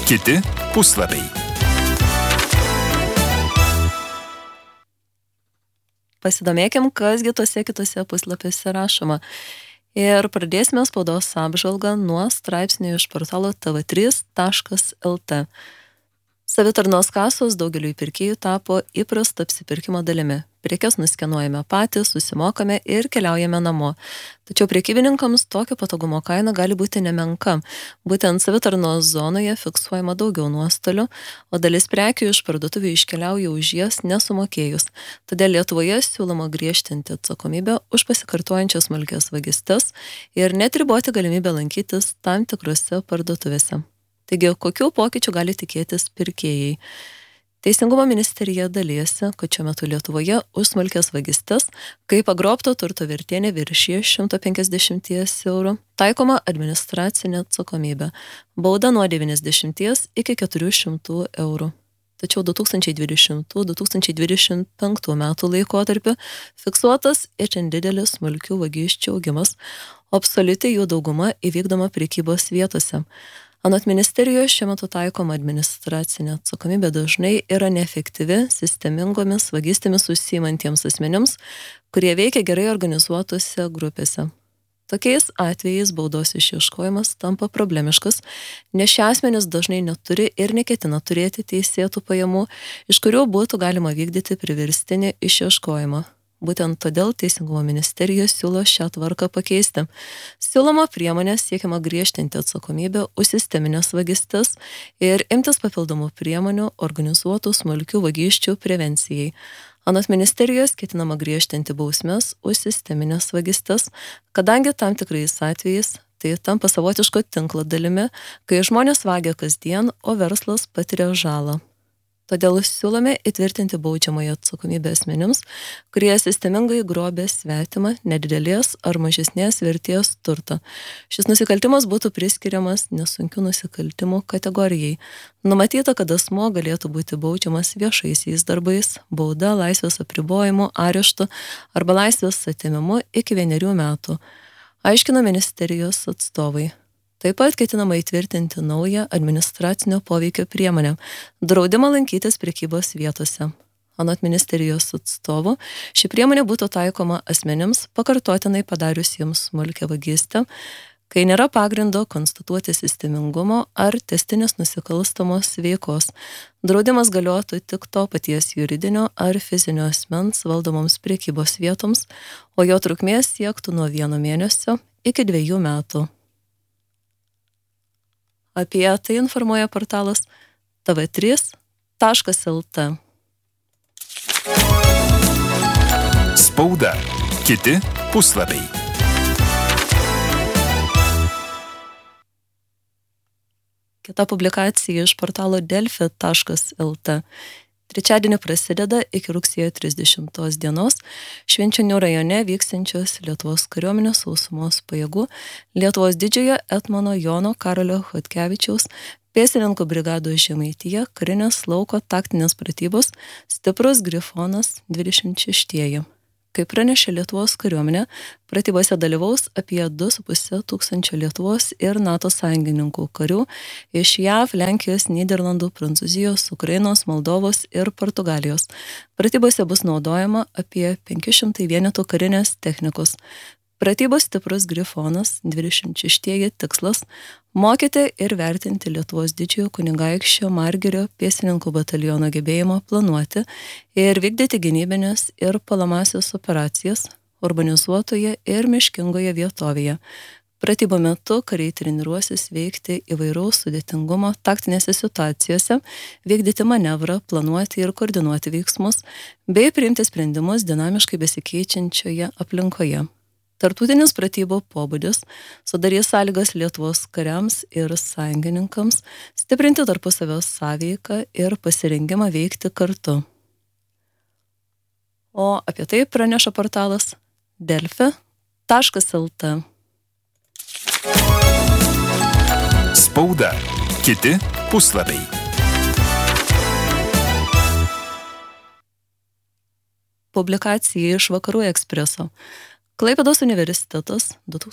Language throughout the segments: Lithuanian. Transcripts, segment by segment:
Kiti puslapiai. Pasidomėkim, kasgi tuose kitose puslapiuose rašoma. Ir pradėsime spaudos apžvalgą nuo straipsnių iš portalo tv3.lt. Savitarnos kasos daugeliui pirkėjų tapo įprasta apsipirkimo dalimi. Prekes nuskenuojame patys, susimokame ir keliaujame namo. Tačiau prekybininkams tokio patogumo kaina gali būti nemenka. Būtent savitarnos zonoje fiksuojama daugiau nuostolių, o dalis prekių iš parduotuvių iškeliauja už jas nesumokėjus. Todėl Lietuvoje siūloma griežtinti atsakomybę už pasikartojančias smulkias vagystes ir net riboti galimybę lankytis tam tikrose parduotuvėse. Taigi, kokių pokyčių gali tikėtis pirkėjai? Teisingumo ministerija dalijasi, kad šiuo metu Lietuvoje už smulkias vagystes, kai pagrobto turto vertė neviršija 150 eurų, taikoma administracinė atsakomybė, bauda nuo 90 iki 400 eurų. Tačiau 2020-2025 metų laikotarpiu fiksuotas itin didelis smulkių vagysčių augimas, o absoliuti jų dauguma įvykdoma prekybos vietose. Anot ministerijos šiuo metu taikoma administracinė atsakomybė dažnai yra neefektyvi sistemingomis vagystėmis užsiimantiems asmenims, kurie veikia gerai organizuotose grupėse. Tokiais atvejais baudos išieškojimas tampa problemiškas, nes šie asmenys dažnai neturi ir neketina turėti teisėtų pajamų, iš kurių būtų galima vykdyti priverstinį išieškojimą. Būtent todėl Teisingumo ministerija siūlo šią tvarką pakeisti. Siūloma priemonė siekiama griežtinti atsakomybę už sisteminės vagystes ir imtis papildomų priemonių organizuotų smulkių vagysčių prevencijai. Anot ministerijos ketinama griežtinti bausmes už sisteminės vagystes, kadangi tam tikrais atvejais tai tampa savotiško tinklo dalimi, kai žmonės vagia kasdien, o verslas patiria žalą. Todėl siūlome įtvirtinti baudžiamąją atsakomybę asmenims, kurie sistemingai grobė svetimą, nedidelės ar mažesnės vertės turtą. Šis nusikaltimas būtų priskiriamas nesunkių nusikaltimų kategorijai. Numatyta, kad asmuo galėtų būti baudžiamas viešaisiais darbais, bauda, laisvės apribojimu, areštu arba laisvės atėmimu iki 1 metų, aiškino ministerijos atstovai. Taip pat ketinama įtvirtinti naują administracinio poveikio priemonę – draudimą lankytis prekybos vietose. Anot ministerijos atstovų, ši priemonė būtų taikoma asmenims pakartotinai padariusiems smulkią vagystę, kai nėra pagrindo konstatuoti sistemingumo ar testinės nusikalstamos veikos. Draudimas galiotų tik to paties juridinio ar fizinio asmens valdomoms prekybos vietoms, o jo trukmė siektų nuo 1 mėnesio iki 2 metų. Apie tai informuoja portalas tv3.lt. Spauda. Kiti puslapiai. Kita publikacija iš portalo delfi.lt. Trečiadienį prasideda iki rugsėjo 30 dienos Švenčionių rajone vyksiančios Lietuvos kariuomenės sausumos pajėgų Lietuvos didžiojo etmono Jono Karolio Chodkevičiaus pėstininkų brigados Žemaitija karinės lauko taktinės pratybos Stiprus Grifonas 26. Kaip pranešė Lietuvos kariuomenė, pratybose dalyvaus apie 2,5 tūkstančio Lietuvos ir NATO sąjungininkų karių iš JAV, Lenkijos, Nyderlandų, Prancūzijos, Ukrainos, Moldovos ir Portugalijos. Pratybose bus naudojama apie 500 vienetų karinės technikos. Pratybos Stiprus Grifonas 26 tikslas – mokyti ir vertinti Lietuvos didžiojo kunigaikščio Margirio pėstininkų bataliono gebėjimą planuoti ir vykdyti gynybinės ir puolamąsias operacijas urbanizuotoje ir miškingoje vietovėje. Pratybų metu kariai treniruosis veikti įvairaus sudėtingumo taktinėse situacijose, vykdyti manevrą, planuoti ir koordinuoti veiksmus, bei priimti sprendimus dinamiškai besikeičiančioje aplinkoje. Tarptautinis pratybų pobūdis sudarys sąlygas Lietuvos kariams ir sąjungininkams stiprinti tarpusavio sąveiką ir pasirengimą veikti kartu. O apie tai praneša portalas delfi.lt. Spauda. Kiti puslapiai. Publikacija iš Vakarų Ekspreso. Klaipėdos universitetas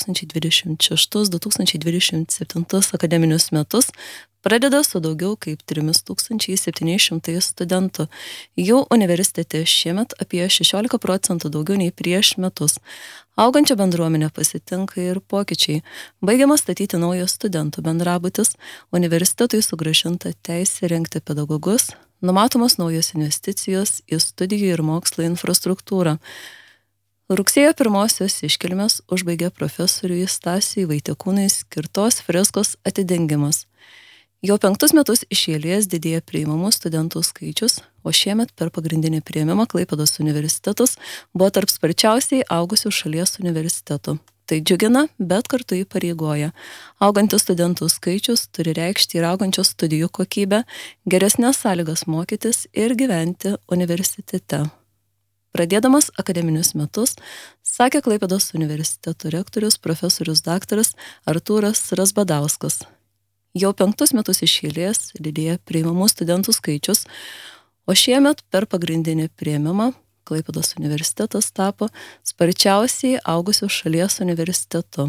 2026-2027 akademinius metus pradeda su daugiau kaip 3700 studentų. Jų universitete šiemet apie 16% daugiau nei prieš metus. Augančią bendruomenę pasitinka ir pokyčiai. Baigiamas statyti naujas studentų bendrabutis, universitetui sugrąžinta teisė rengti pedagogus, numatomos naujos investicijos į studijų ir mokslo infrastruktūrą. Rugsėjo 1-osios iškilmes užbaigė profesoriui Stasiui Vaitekūnui skirtos freskos atidengimas. Jau 5 metus iš eilės didėja priimamų studentų skaičius, o šiemet per pagrindinį priėmimą Klaipėdos universitetas buvo tarp sparčiausiai augusių šalies universitetų. Tai džiugina, bet kartu įpareigoja. Augantis studentų skaičius turi reikšti ir augančios studijų kokybę, geresnės sąlygas mokytis ir gyventi universitete. Pradėdamas akademinius metus, sakė Klaipėdos universiteto rektorius profesorius daktaras Artūras Razbadauskas. Jau 5 metus iš eilės didėja priimamų studentų skaičius, o šiemet per pagrindinį priėmimą Klaipėdos universitetas tapo sparčiausiai augusių šalies universitetu.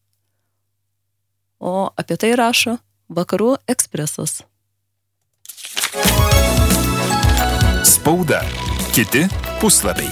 O apie tai rašo Vakarų ekspresas. Spauda. Kiti puslapiai.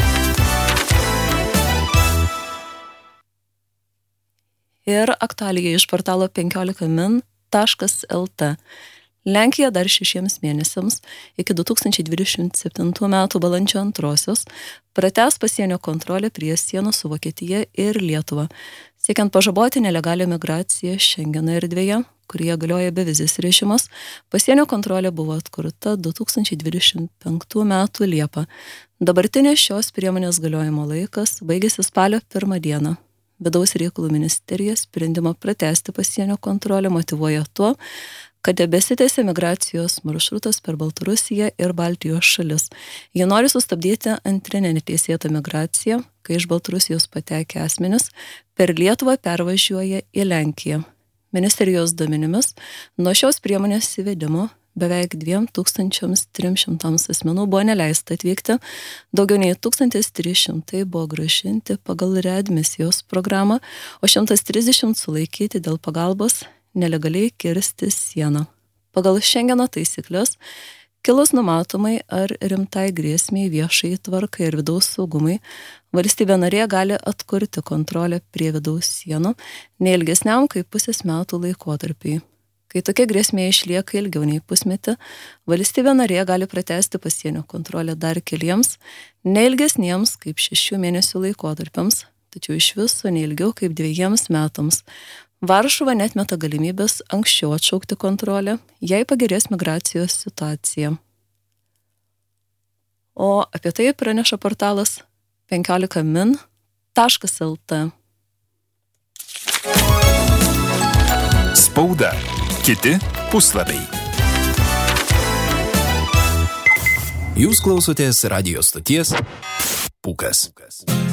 Ir aktualija iš portalo 15min.lt. Lenkija dar 6 mėnesiams iki 2027 metų balandžio 2 pratęs pasienio kontrolę prie sienos su Vokietija ir Lietuva, siekiant pažaboti nelegalią migraciją Šengeno erdvėje, kurie galioja bevizis režimas. Pasienio kontrolė buvo atkurta 2025 metų Liepą. Dabartinės šios priemonės galiojimo laikas baigėsi spalio 1 dieną. Vidaus reikalų ministerija sprendimą pratęsti pasienio kontrolę motyvuoja tuo, kad tebesitęsia migracijos maršrutas per Baltarusiją ir Baltijos šalis. Jie nori sustabdyti antrinę neteisėtą migraciją, kai iš Baltarusijos patekę asmenys per Lietuvą pervažiuoja į Lenkiją. Ministerijos duomenimis nuo šios priemonės įvedimo beveik 2300 asmenų buvo neleista atvykti, daugiau nei 1300 buvo grąžinti pagal readmisijos programą, o 130 sulaikyti dėl pagalbos nelegaliai kirsti sieną. Pagal Šengeno taisyklės, kilus numatomai ar rimtai grėsmiai viešai tvarkai ir vidaus saugumai, valstybė narė gali atkurti kontrolę prie vidaus sienų neilgesniam kaip 0,5 metų laikotarpiai. Kai tokia grėsmė išlieka ilgiau nei pusmetį, valstybė narė gali pratęsti pasienio kontrolę dar keliems, neilgesniems kaip 6 mėnesių laikotarpiams, tačiau iš viso neilgiau kaip 2 metams. Varšuva netmeta galimybės anksčiau atšaukti kontrolę, jei pagerės migracijos situacija. O apie tai praneša portalas 15min.lt. Spauda. Kiti puslapiai. Jūs klausotės radijo stoties Pūkas.